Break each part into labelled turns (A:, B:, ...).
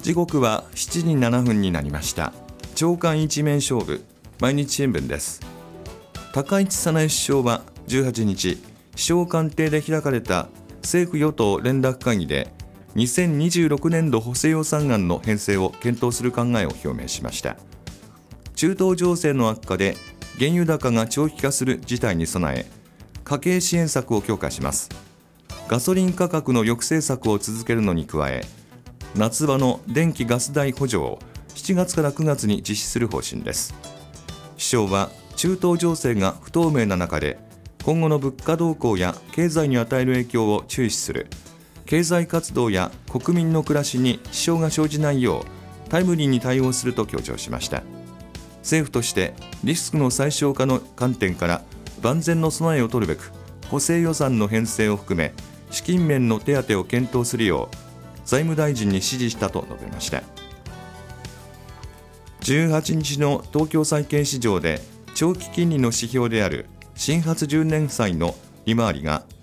A: 時刻は7時7分になりました。朝刊一面勝負、毎日新聞です。高市早苗首相は18日、首相官邸で開かれた政府与党連絡会議で2026年度補正予算案の編成を検討する考えを表明しました。中東情勢の悪化で原油高が長期化する事態に備え、家計支援策を強化します。ガソリン価格の抑制策を続けるのに加え、夏場の電気・ガス代補助を7月から9月に実施する方針です。首相は中東情勢が不透明な中で今後の物価動向や経済に与える影響を注視する、経済活動や国民の暮らしに支障が生じないようタイムリーに対応すると強調しました。政府としてリスクの最小化の観点から万全の備えを取るべく、補正予算の編成を含め資金面の手当を検討するよう財務大臣に指示したと述べました。18日の東京債券市場で長期金利の指標である新発10年債の利回りが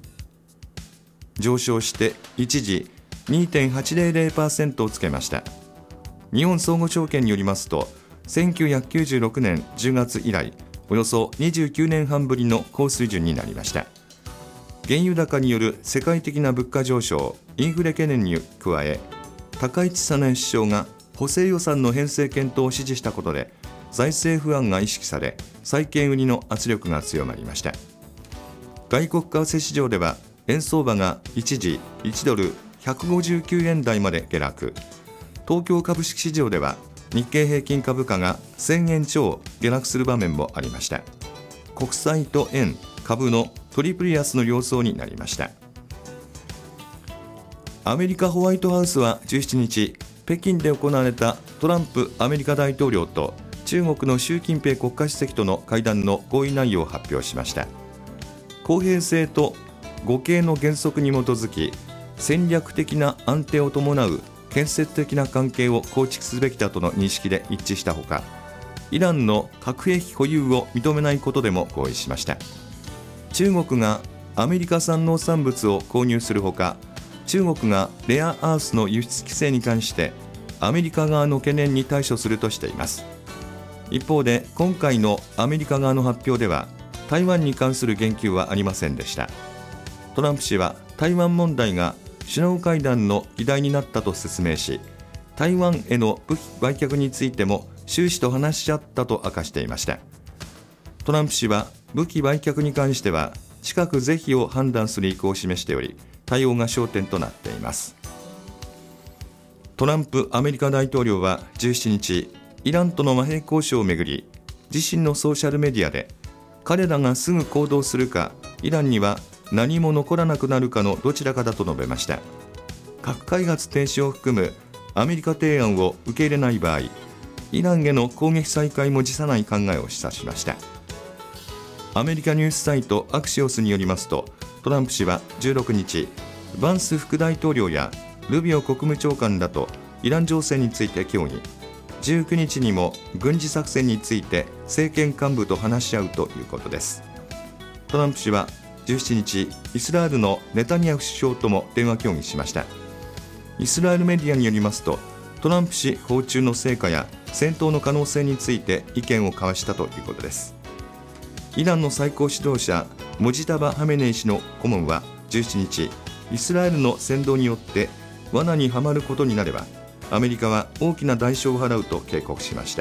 A: 上昇して一時 2.800% をつけました。日本相互証券によりますと、1996年10月以来およそ29年半ぶりの高水準になりました。原油高による世界的な物価上昇、インフレ懸念に加え、高市早苗首相が補正予算の編成検討を指示したことで財政不安が意識され、債券売りの圧力が強まりました。外国為替市場では円相場が一時1ドル159円台まで下落、東京株式市場では日経平均株価が1000円超下落する場面もありました。国債と円、株のトリプル安の様相になりました。アメリカホワイトハウスは17日、北京で行われたトランプアメリカ大統領と中国の習近平国家主席との会談の合意内容を発表しました。公平性と互恵の原則に基づき、戦略的な安定を伴う建設的な関係を構築すべきだとの認識で一致したほか、イランの核兵器保有を認めないことでも合意しました。中国がアメリカ産農産物を購入するほか、中国がレアアースの輸出規制に関してアメリカ側の懸念に対処するとしています。一方で今回のアメリカ側の発表では台湾に関する言及はありませんでした。トランプ氏は台湾問題が首脳会談の議題になったと説明し、台湾への武器売却についても習氏と話し合ったと明かしていました。トランプ氏は武器売却に関しては近く是非を判断する意向を示しており、対応が焦点となっています。トランプアメリカ大統領は17日、イランとの和平交渉をめぐり、自身のソーシャルメディアで、彼らがすぐ行動するか、イランには何も残らなくなるかのどちらかだと述べました。核開発停止を含むアメリカ提案を受け入れない場合、イランへの攻撃再開も辞さない考えを示唆しました。アメリカニュースサイトアクシオスによりますと、トランプ氏は16日、バンス副大統領やルビオ国務長官らとイラン情勢について協議、19日にも軍事作戦について政権幹部と話し合うということです。トランプ氏は17日、イスラエルのネタニヤフ首相とも電話協議しました。イスラエルメディアによりますと、トランプ氏訪中の成果や戦闘の可能性について意見を交わしたということです。イランの最高指導者モジタバ・ハメネイ氏の顧問は17日、イスラエルの扇動によって罠にはまることになればアメリカは大きな代償を払うと警告しました。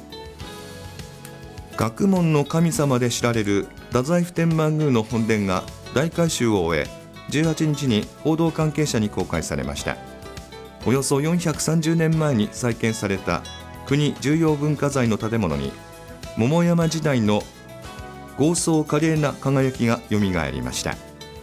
A: 学問の神様で知られる太宰府天満宮の本殿が大改修を終え、18日に報道関係者に公開されました。およそ430年前に再建された国重要文化財の建物に、桃山時代の豪壮華麗な輝きがよみがえりました。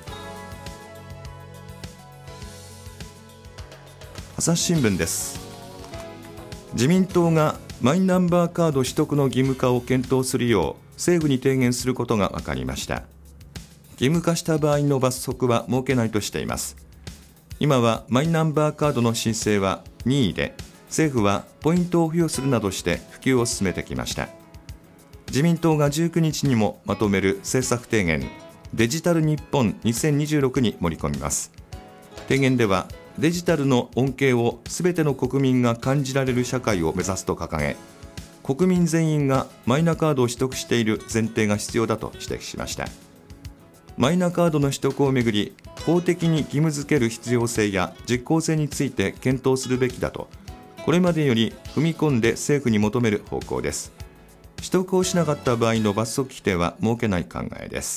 A: 朝日新聞です。自民党がマイナンバーカード取得の義務化を検討するよう政府に提言することが分かりました。義務化した場合の罰則は設けないとしています。今はマイナンバーカードの申請は任意で、政府はポイントを付与するなどして普及を進めてきました。自民党が19日にもまとめる政策提言、デジタル日本2026に盛り込みます。提言では、 デジタルの恩恵をすべての国民が感じられる社会を目指すと掲げ、国民全員がマイナカードを取得している前提が必要だと指摘しました。マイナカードの取得をめぐり、法的に義務付ける必要性や実効性について検討するべきだと、これまでより踏み込んで政府に求める方向です。取得をしなかった場合の罰則規定は設けない考えです。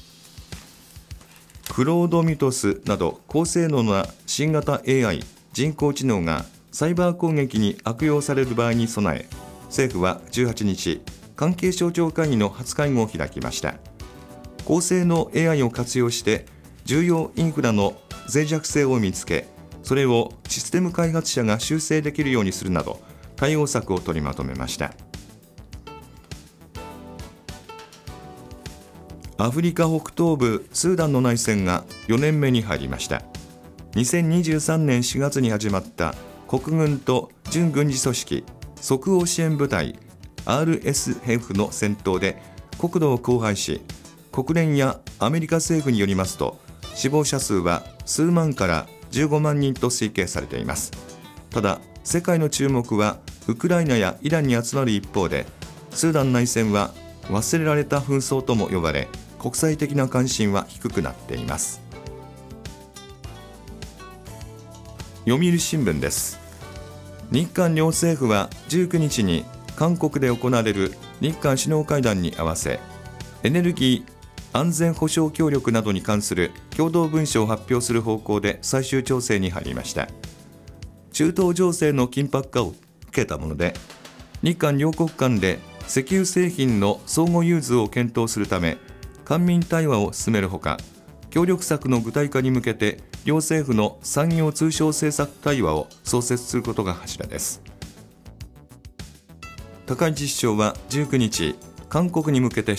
A: クロードミュトスなど高性能な新型 AI 人工知能がサイバー攻撃に悪用される場合に備え、政府は18日、関係省庁会議の初会合を開きました。高性能 AI を活用して重要インフラの脆弱性を見つけ、それをシステム開発者が修正できるようにするなど対応策を取りまとめました。アフリカ北東部スーダンの内戦が4年目に入りました。2023年4月に始まった国軍と準軍事組織即応支援部隊 RSF の戦闘で国土を荒廃し、国連やアメリカ政府によりますと、死亡者数は数万から15万人と推計されています。ただ、世界の注目はウクライナやイランに集まる一方で、スーダン内戦は忘れられた紛争とも呼ばれ、国際的な関心は低くなっています。読売新聞です。日韓両政府は19日に韓国で行われる日韓首脳会談に合わせ、エネルギー安全保障協力などに関する共同文書を発表する方向で最終調整に入りました。中東情勢の緊迫化を受けたもので、日韓両国間で石油製品の相互融通を検討するため官民対話を進めるほか、協力策の具体化に向けて両政府の産業通商政策対話を創設することが柱です。高市首相は19日、韓国に向けて